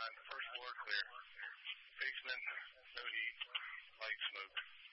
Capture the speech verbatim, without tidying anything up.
nine, first floor clear. Basement, no heat, light smoke.